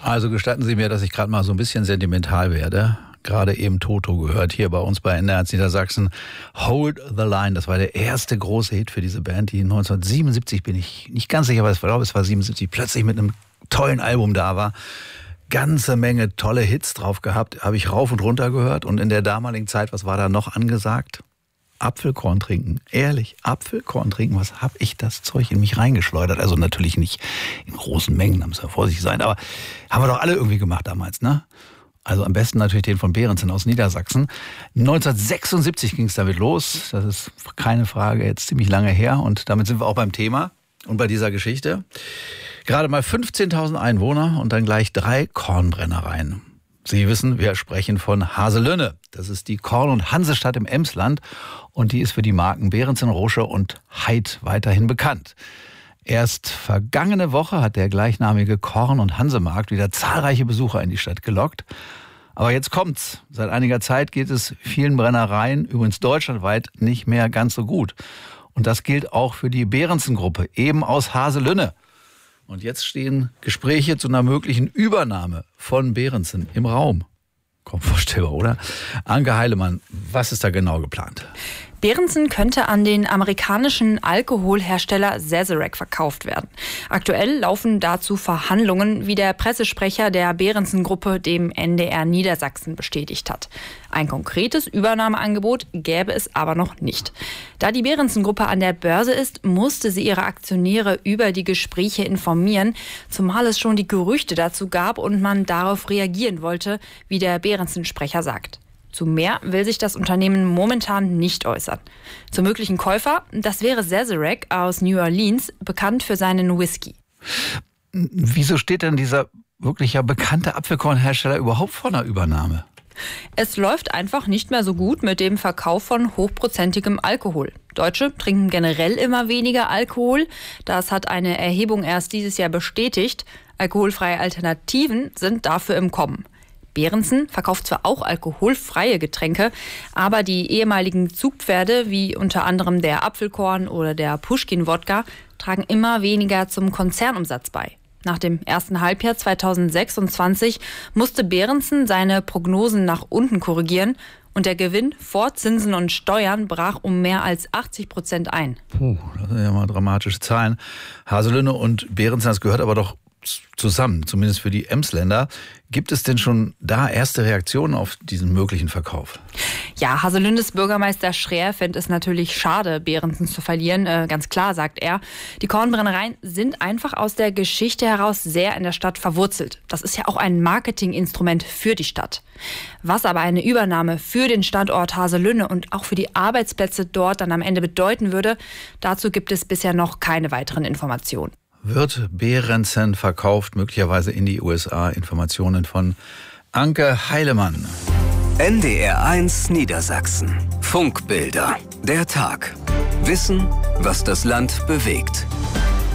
Also gestatten Sie mir, dass ich gerade mal so ein bisschen sentimental werde. Gerade eben Toto gehört, hier bei uns bei NDR Niedersachsen. Hold the Line, das war der erste große Hit für diese Band, die 1977, bin ich nicht ganz sicher, aber ich glaube, es war 77, plötzlich mit einem tollen Album da war. Ganze Menge tolle Hits drauf gehabt, habe ich rauf und runter gehört. Und in der damaligen Zeit, was war da noch angesagt? Apfelkorn trinken. Ehrlich, Apfelkorn trinken, was habe ich das Zeug in mich reingeschleudert? Also natürlich nicht in großen Mengen, da muss man vorsichtig sein, aber haben wir doch alle irgendwie gemacht damals, ne? Also am besten natürlich den von Behrensen aus Niedersachsen. 1976 ging es damit los. Das ist keine Frage, jetzt ziemlich lange her. Und damit sind wir auch beim Thema und bei dieser Geschichte. Gerade mal 15.000 Einwohner und dann gleich 3 Kornbrennereien. Sie wissen, wir sprechen von Haselünne. Das ist die Korn- und Hansestadt im Emsland. Und die ist für die Marken Behrensen, Rusche und Heid weiterhin bekannt. Erst vergangene Woche hat der gleichnamige Korn- und Hansemarkt wieder zahlreiche Besucher in die Stadt gelockt. Aber jetzt kommt's. Seit einiger Zeit geht es vielen Brennereien, übrigens deutschlandweit, nicht mehr ganz so gut. Und das gilt auch für die Behrensen-Gruppe, eben aus Haselünne. Und jetzt stehen Gespräche zu einer möglichen Übernahme von Behrensen im Raum. Kaum vorstellbar, oder? Anke Heilemann, was ist da genau geplant? Behrensen könnte an den amerikanischen Alkoholhersteller Sazerac verkauft werden. Aktuell laufen dazu Verhandlungen, wie der Pressesprecher der Behrensen-Gruppe dem NDR Niedersachsen bestätigt hat. Ein konkretes Übernahmeangebot gäbe es aber noch nicht. Da die Behrensen-Gruppe an der Börse ist, musste sie ihre Aktionäre über die Gespräche informieren, zumal es schon die Gerüchte dazu gab und man darauf reagieren wollte, wie der Behrensen-Sprecher sagt. Zu mehr will sich das Unternehmen momentan nicht äußern. Zum möglichen Käufer, das wäre Sazerac aus New Orleans, bekannt für seinen Whisky. Wieso steht denn dieser wirklich ja bekannte Apfelkornhersteller überhaupt vor einer Übernahme? Es läuft einfach nicht mehr so gut mit dem Verkauf von hochprozentigem Alkohol. Deutsche trinken generell immer weniger Alkohol. Das hat eine Erhebung erst dieses Jahr bestätigt. Alkoholfreie Alternativen sind dafür im Kommen. Behrensen verkauft zwar auch alkoholfreie Getränke, aber die ehemaligen Zugpferde, wie unter anderem der Apfelkorn oder der Puschkin-Wodka, tragen immer weniger zum Konzernumsatz bei. Nach dem ersten Halbjahr 2026 musste Behrensen seine Prognosen nach unten korrigieren und der Gewinn vor Zinsen und Steuern brach um mehr als 80% ein. Das sind ja mal dramatische Zahlen. Haselünne und Behrensen, das gehört aber doch zusammen, zumindest für die Emsländer. Gibt es denn schon da erste Reaktionen auf diesen möglichen Verkauf? Ja, Haselünnes Bürgermeister Schreer fände es natürlich schade, Behrensen zu verlieren. Ganz klar, sagt er. Die Kornbrennereien sind einfach aus der Geschichte heraus sehr in der Stadt verwurzelt. Das ist ja auch ein Marketinginstrument für die Stadt. Was aber eine Übernahme für den Standort Haselünne und auch für die Arbeitsplätze dort dann am Ende bedeuten würde, dazu gibt es bisher noch keine weiteren Informationen. Wird Behrensen verkauft, möglicherweise in die USA? Informationen von Anke Heilemann. NDR 1 Niedersachsen. Funkbilder. Der Tag. Wissen, was das Land bewegt.